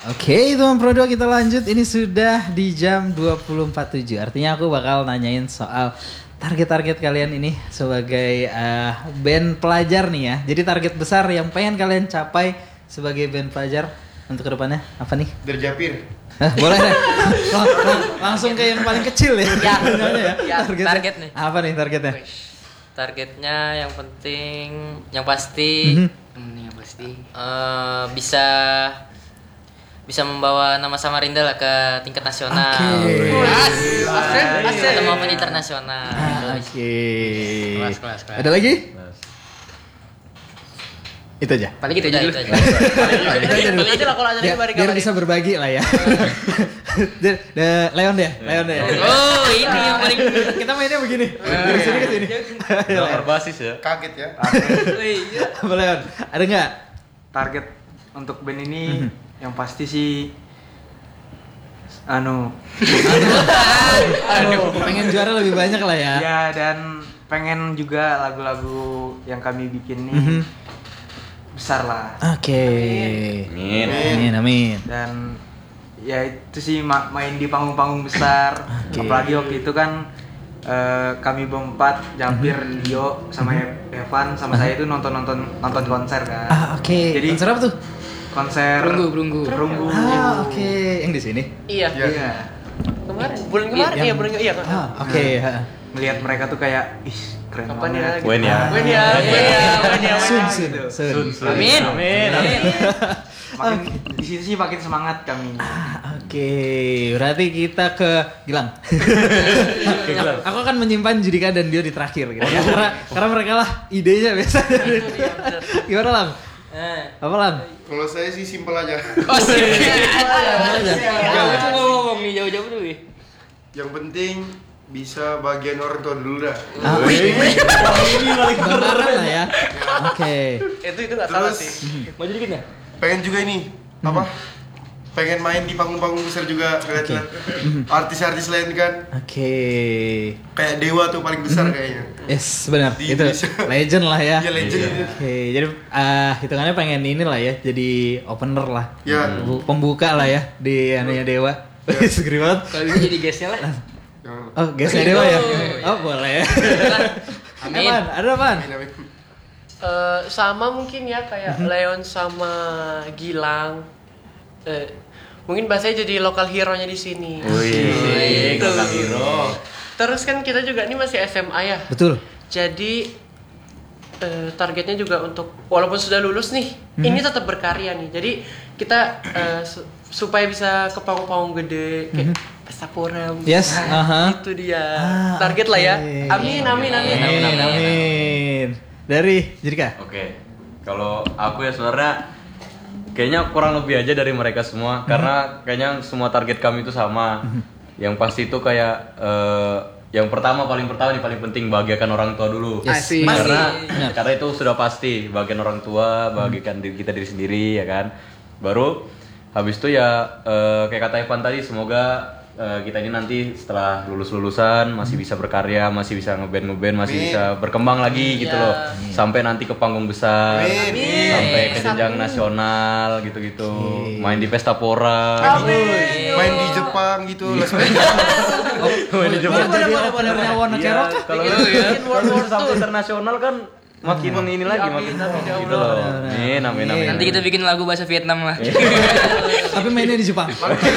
Oke, teman Pro 2 kita lanjut. Ini sudah di jam 24.07. Artinya aku bakal nanyain soal target-target kalian ini sebagai band pelajar nih ya. Jadi target besar yang pengen kalian capai sebagai band pelajar untuk kedepannya apa nih? Derjapir. Boleh deh. Langsung ke yang paling kecil ya. Ya, target nih. Apa nih targetnya? Targetnya yang penting, yang pasti, bisa membawa nama Samarinda lah ke tingkat nasional. Atau maupun internasional. Oke. Kelas. Ada lagi? Itu aja. Paling gitu aja. Itu aja dulu. Biar bisa berbagi lah ya. Leon deh. Oh, ini yang paling Kita mainnya begini. Dari sini ke sini. Berbasis ya. Kaget ya. Apa Leon? Ada nggak? Target untuk band ini yang pasti sih pengen juara lebih banyak lah ya. Ya, dan pengen juga lagu-lagu yang kami bikin nih besar lah. Oke. Amin. Dan ya itu sih main di panggung-panggung besar. Apalagi waktu itu kan kami berempat, Jampir, Dio, sama Evan, sama saya itu nonton konser kan. Oke. Jadi konser apa tuh? Konser Perunggu. Oke. Yang di sini? Iya. Bulan kemarin iya. Oke. Melihat mereka tuh kayak keren banget. Wen ya. Sun. Amin. Makin di situ sih makin semangat kami. Oke, berarti kita ke Gilang. Aku akan menyimpan Judika dan Dio di terakhir gitu ya. Karena mereka lah idenya biasa. Gimana Lang? Apa Lang? Kalau saya sih simpel aja. Ngomong nih jauh-jauh dulu. Yang penting bisa bagian orang tua dulu dah. Ini paling gambaran lah ya. Oke. Itu enggak salah sih. Mau jadi gini ya? Pengen juga ini pengen main di panggung-panggung besar juga lihat artis-artis lain kan. Oke. Kayak Dewa tuh paling besar kayaknya. Yes, benar. Di Itu Indonesia. legend lah ya. Iya, legend. Oke, jadi hitungannya pengen ini lah ya, jadi opener lah. Ya. Pembuka lah ya di anunya Dewa. Segeri banget. Kalau ini jadi guestnya lah. Oh, guysnya Dewa ya? Oh, boleh. Amin. Ada apaan? Sama mungkin ya kayak Leon sama Gilang. Mungkin bahasanya jadi lokal hero-nya di sini. Wih, Gitu. kakak hero. Terus kan kita juga ini masih SMA ya. Betul. Jadi targetnya juga untuk walaupun sudah lulus nih, ini tetap berkarya nih. Jadi kita supaya bisa ke panggung-panggung gede kayak Pesta Porem. Yes, Itu dia. Target lah ya. Okay. Amin. Dari Judika? Oke. Kalau aku ya sebenarnya kayaknya kurang lebih aja dari mereka semua karena kayaknya semua target kami itu sama. Yang pasti itu kayak yang paling pertama nih paling penting bahagiakan orang tua dulu. Yes. Karena itu sudah pasti bahagian orang tua, bahagiakan diri kita diri sendiri ya kan. Baru habis itu ya kayak kata Evan tadi semoga kita ini nanti setelah lulusan masih bisa berkarya, masih bisa ngeband, masih bisa berkembang lagi gitu loh. Sampai nanti ke panggung besar, sampai ke jenjang nasional gitu-gitu. Main di Pesta Pora. Main di Jepang gitu. Main di Jepang. Jadi openernya Warna Kerok kah? Kalau sampai internasional kan makin ini lagi makin gitu loh. Amin. Nanti kita bikin lagu bahasa Vietnam lah. Tapi mainnya di Jepang.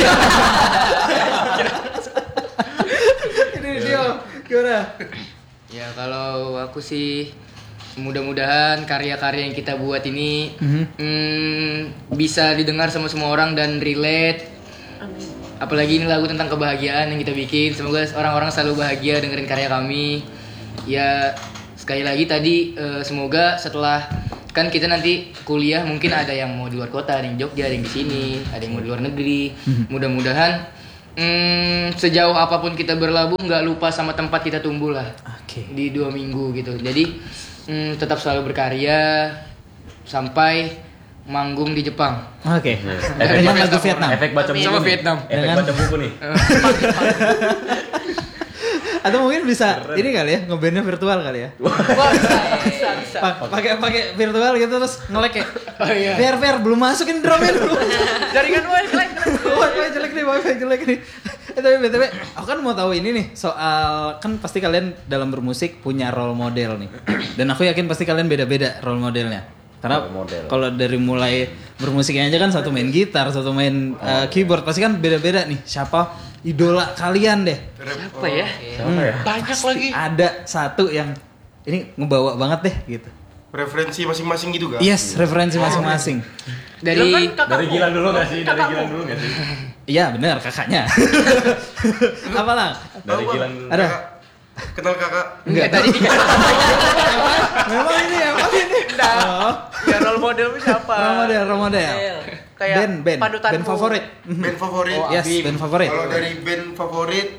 Ini Dio, gimana? Ya kalau aku sih mudah-mudahan karya-karya yang kita buat ini bisa didengar sama semua orang dan relate. Apalagi ini lagu tentang kebahagiaan yang kita bikin. Semoga orang-orang selalu bahagia dengerin karya kami. Ya sekali lagi tadi semoga setelah kan kita nanti kuliah mungkin ada yang mau di luar kota, ada yang Jogja, ada yang di sini, ada yang mau di luar negeri. Mudah-mudahan sejauh apapun kita berlabuh nggak lupa sama tempat kita tumbuh lah. Di 2 minggu gitu. Jadi tetap selalu berkarya sampai manggung di Jepang. Oke. Dengan lagu Vietnam. Efek baca buku. Sama nih. Vietnam. Efek baca buku nih. Atau mungkin bisa ini kali ya, ngebandnya virtual kali ya. Wah, bisa. Pakai virtual gitu terus nge-lag ya. Oh iya. Fair belum masukin drumnya dulu. Jaringan wifi. Wifi jelek nih. Tapi BTW, aku kan mau tahu ini nih soal kan pasti kalian dalam bermusik punya role model nih. Dan aku yakin pasti kalian beda-beda role modelnya. Karena Role model. kalau dari mulai bermusiknya aja kan satu main gitar, satu main keyboard, pasti kan beda-beda nih. Siapa idola kalian deh? Apa ya? Siapa ya? Banyak Pasti lagi. ada satu yang ini ngebawa banget deh gitu. Referensi masing-masing gitu kan? Yes, referensi masing-masing. Dari Dari Gilang dulu nggak sih? Dari Gilang dulu nggak sih? Iya benar kakaknya. Apa lang? Dari Tahu, Bang? Gilang dulu. Ada? Kenal kakak? Enggak. tadi dikasih Memang ini. Oh, Ya role modelnya siapa? role model. Kayak Band panutanmu. favorit. Band favorit? Yes, band favorit. Kalau dari band favorit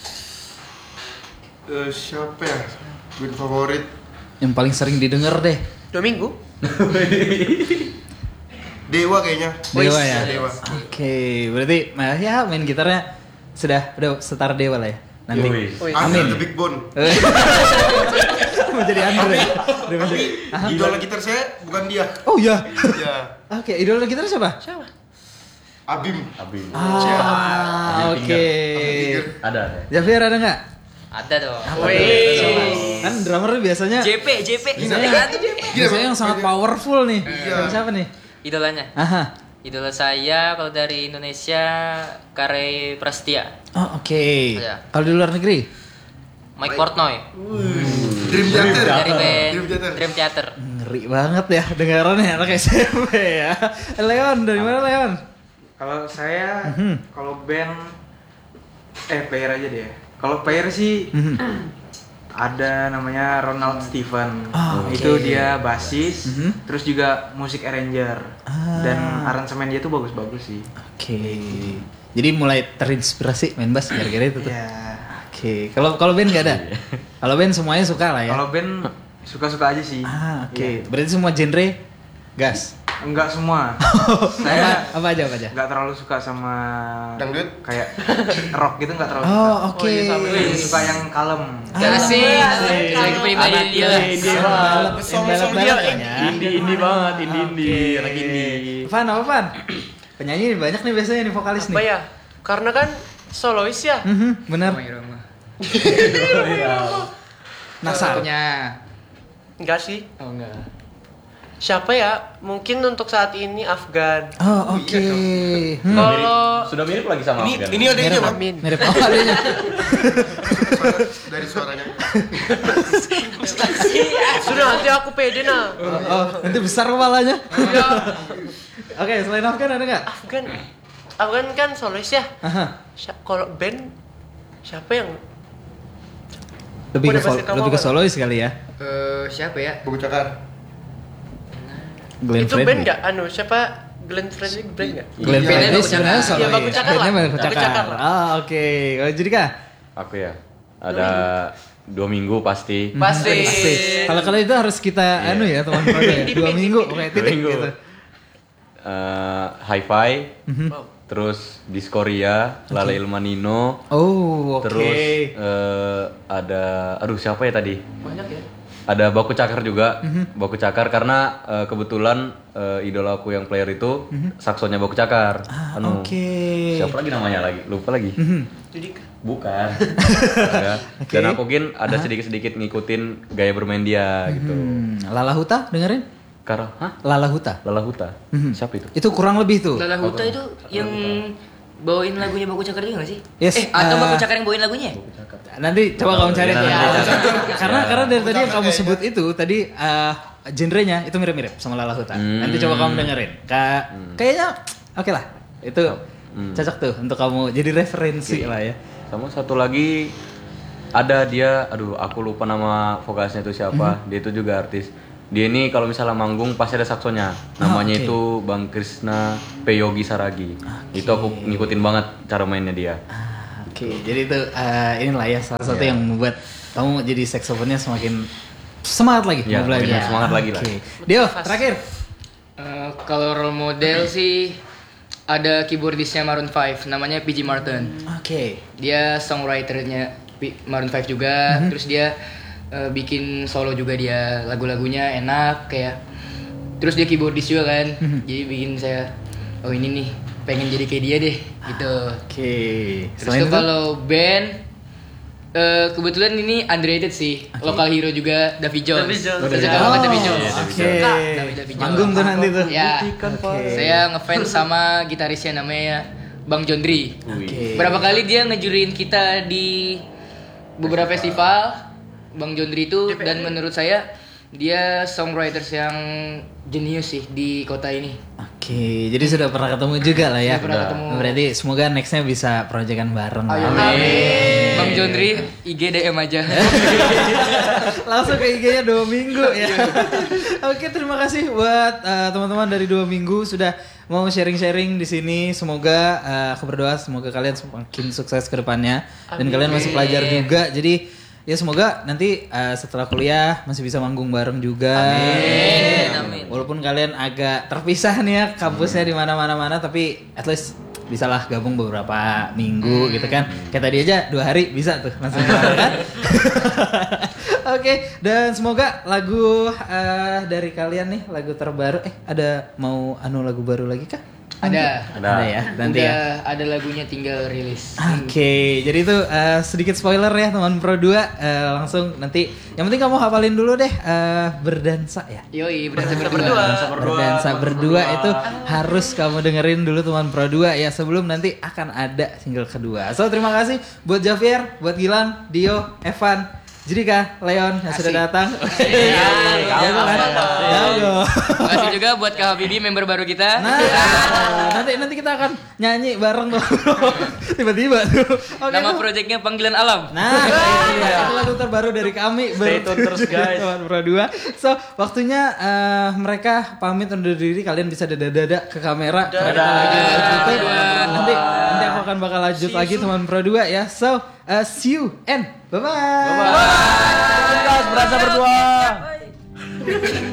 siapa ya? Band favorit Yang paling sering didengar deh. 2 minggu. Dewa kayaknya. Dewa ya. Dewa. Oke, berarti ya main gitarnya udah setara Dewa lah ya. Nanti. Yoi. Wih. Andre Amin. the Big Bone. Mau jadi Andre. Dia mau jadi. Tapi idola gitar saya bukan dia. Oh iya. Ya, Oke, idola gitar siapa? Siapa? Abim. Abim. Ah, oke. Ada. Javier ada nggak? ada dong. Wih. Kan drummer biasanya JP. biasanya yang sangat powerful nih. Iya. Siapa nih? Idolanya. Aha. Idola saya kalau dari Indonesia Kare Prastia, Oh, oke. Iya. Kalau di luar negeri? Mike Portnoy Dream Theater. dari band Dream Theater. Dream Theater. Ngeri banget ya dengarannya anak SMP ya. Leon, dari mana Leon? Kalau saya, kalau band, player aja deh. Kalau player sih ada namanya Ronald Steven. Oh, oke. Itu dia bassis, terus juga musik arranger dan aransemen dia tuh bagus-bagus sih. Oke. Jadi mulai terinspirasi main bass gara-gara itu tuh. Ya. Oke. Kalau band nggak ada? Kalau band semuanya suka lah ya. Kalau band suka-suka aja sih. Ah, oke. Iya. Berarti semua genre gas. Enggak semua. Saya apa aja? nggak terlalu suka sama Dangdut? kayak rock gitu, nggak terlalu suka. Oh, oke. iya, sama. Lebih suka yang kalem. Kasih. Saya kepribadian dia lah. Indie banget, indie, anak indie. Van, apa Van? Penyanyi banyak nih biasanya nih vokalis Apa nih. ya? Karena kan solois ya. Bener. Roma. Nasar. Punya. Enggak sih. Oh enggak. Siapa ya? Mungkin untuk saat ini Afgan. Oh, oke. Kalau Sudah mirip lagi sama Ini Afgan. ini adanya Bang. Amin. Mirip awalnya. Dari suaranya. Sudah nanti aku pede nah. Oh, nanti besar kepalanya. Ya, Oke, selain Afgan ada nggak? Afgan kan solois ya. Aha. Kalau band siapa yang Lebih Udah ke, pasti kamu lebih ke apa? solois kali ya. Siapa ya? Buku cakar. Glenn itu Fredly. band nggak? Siapa? Glenn Fredly band nggak? Glenn Iya, Fredly Baku sebenarnya Cakar. solois. Iya, Baku Cakar Bandnya lah. Baku Baku Cakar. Cakar lah. Ah, oke. Kalau jadi kah? Aku ya. Ada 2 minggu pasti. Pasti. Kalau itu harus kita anu ya teman teman ya. 2 minggu oke 2 titik minggu. gitu. Hi-Fi, terus Discoria, Lale Ilmanino, Oh, oke. terus ada, aduh siapa ya tadi? Banyak ya. Ada Baku Cakar juga, Baku Cakar karena kebetulan idola aku yang player itu saksonya Baku Cakar. oke. Siapa lagi namanya lagi? Lupa lagi. Jadi Bukan. Ya. Dan aku mungkin ada sedikit-sedikit ngikutin gaya bermain dia gitu. Lala Huta dengerin? Karena, hah? Lala Huta. Lala Huta. Siapa itu? Itu kurang lebih tuh. Lala Huta itu yang bawain lagunya Baku Cakar juga gak sih? Yes, Atau Baku Cakar yang bawain lagunya? Nanti coba kamu cari Ya, tuh. nanti cari. Karena dari tadi yang kamu sebut itu tadi genrenya itu mirip-mirip sama Lala Huta. Nanti coba kamu dengerin. Kayaknya oke lah. Itu cocok tuh untuk kamu jadi referensi lah ya. Sama satu lagi ada dia, aduh aku lupa nama vokalisnya itu siapa. Dia itu juga artis. Dia ini kalau misalnya manggung pasti ada saksonya. Namanya oke. itu Bang Krisna Peyogi Saragi. Itu aku ngikutin banget cara mainnya dia. Oke, jadi itu inilah ya salah satu yang membuat kamu jadi saksofonnya semakin semangat lagi Ya, mau belajar. makin semangat lagi lah. Oke. Dio, terakhir. Kalau role model sih ada keyboardisnya Maroon 5 namanya PG Martin. Oke. Dia songwriternya Maroon 5 juga. Terus dia bikin solo juga dia, lagu-lagunya enak kayak. Terus dia keyboardis juga kan. Jadi bikin saya oh ini nih pengen jadi kayak dia deh gitu. Oke. Terus Selain tuh itu? kalau band kebetulan ini underrated sih. Lokal hero juga Davy Jones. Davy Jones. Saya suka banget Davy Jones. Oke. Davy Jones. Manggung tuh nanti tuh. Ya. Oke. Saya ngefans sama gitarisnya namanya Bang Jondri. Oke. Berapa kali dia ngejurin kita di beberapa festival Bang Jondri itu, dan menurut saya dia songwriters yang jenius sih di kota ini. Oke, jadi sudah pernah ketemu juga lah ya. Sudah pernah ketemu. Berarti semoga nextnya bisa proyekan bareng. lah. Bang Jondri IG DM aja. Langsung ke IG-nya 2 minggu ya. Oke, terima kasih buat teman-teman dari 2 minggu sudah mau sharing-sharing di sini. Semoga aku berdoa semoga kalian semakin sukses ke depannya dan kalian masih pelajar juga. Jadi ya semoga nanti setelah kuliah masih bisa manggung bareng juga. Amin. Walaupun kalian agak terpisah nih ya kampusnya di mana-mana tapi at least bisalah gabung beberapa minggu gitu kan. Kayak tadi aja 2 hari bisa tuh langsung bareng kan. Oke, dan semoga lagu dari kalian nih, lagu terbaru ada mau lagu baru lagi kah? Ada. Ada ya, nanti Udah ya. ada lagunya tinggal rilis. Oke, jadi itu sedikit spoiler ya teman Pro 2, langsung nanti yang penting kamu hafalin dulu deh berdansa ya. Yoi, berdansa berdua. Berdansa berdua itu harus kamu dengerin dulu teman Pro 2 ya sebelum nanti akan ada single kedua. So terima kasih buat Javier, buat Gilang, Dio, Evan, Judika, Leon yang sudah datang. Jago kan? Jago. Makasih juga buat Kak Habibie, member baru kita. Nah, nanti kita akan nyanyi bareng tuh. Tiba-tiba tuh. Oke, Nama tuh. projectnya Panggilan Alam. Nah, itu lagu terbaru dari kami. Stay tune terus, guys. Teman Pro 2. So, waktunya mereka pamit undur diri. Kalian bisa dada-dada ke kamera. Nanti aku akan bakal lanjut lagi teman Pro 2 ya. So, see you and bye-bye. Berasa berdua.